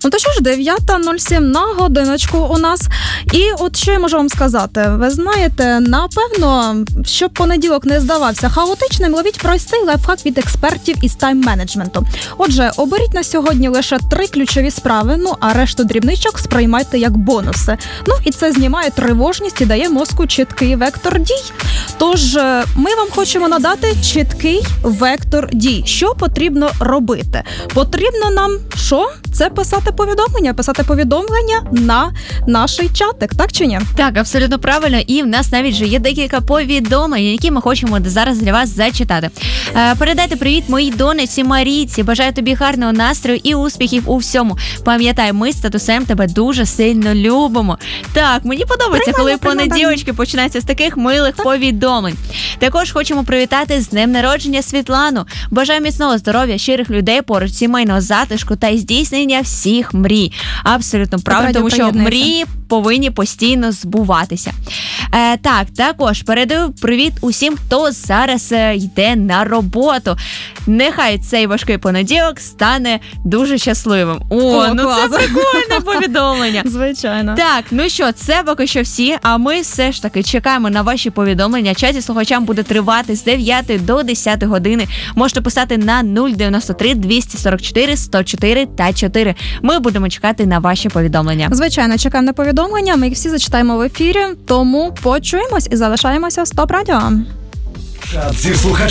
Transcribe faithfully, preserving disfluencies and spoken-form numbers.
Ну то що ж, дев'ята нуль сім на годиночку у нас. І от що я можу вам сказати? Ви знаєте, напевно, щоб понеділок не здавався хаотичним, ловіть простий лайфхак від експертів із тайм-менеджменту. Отже, оберіть на сьогодні лише три ключові справи, ну а решту дрібничок сприймайте як бонуси. Ну і це знімає тривожність і дає мозку чіткий вектор дій. Тож ми вам хочемо надати чіткий вектор дій. Що потрібно робити? Потрібно нам що? Це писати повідомлення, писати повідомлення на наш чатик, так чи ні? Так, абсолютно правильно. І в нас навіть вже є декілька повідомлень, які ми хочемо зараз для вас зачитати. Е, передайте привіт моїй донеці Марійці. Бажаю тобі гарного настрою і успіхів у всьому. Пам'ятай, ми з татусем тебе дуже сильно любимо. Так, мені подобається, Приймаємо, коли понеділочки починаються з таких милих так. повідомлень. Також хочемо привітати з днем народження Світлану. Бажаю міцного здоров'я, щирих людей поруч, сімейного затишку та здійснення всіх мрій. Абсолютно правильно, тому що мрії повинні постійно збуватися. Е, так, також передаю привіт усім, хто зараз е, йде на роботу. Нехай цей важкий понеділок стане дуже щасливим. О, О ну клас. Це прикольне повідомлення. Звичайно. Так, ну що, це поки що всі, а ми все ж таки чекаємо на ваші повідомлення. Чат зі слухачам буде тривати з дев'ятої до десятої години. Можете писати на нуль дев'яносто три двісті сорок чотири сто чотири та чотири. Ми будемо чекати на ваші повідомлення. Звичайно, чекаємо на повідомлення, ми їх всі зачитаємо в ефірі, тому почуємось і залишаємося в Стоп Радіо. Чат зі слухачами.